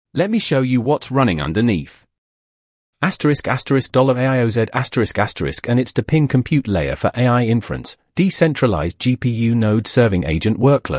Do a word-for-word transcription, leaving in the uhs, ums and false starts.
Let me show you what's running underneath. Asterisk asterisk dollar A I O Z asterisk asterisk and it's the ping compute layer for A I inference, decentralized G P U node serving agent workload.